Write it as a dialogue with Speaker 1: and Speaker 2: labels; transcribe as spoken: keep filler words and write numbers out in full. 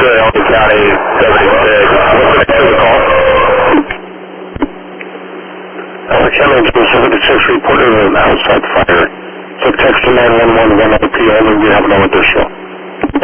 Speaker 1: Sure, Elgin County, seventy-six. What's the next of the call?
Speaker 2: Uh, County Engineer seventy-six reported an outside fire. Took text to nine one one, one O P only. We have no additional.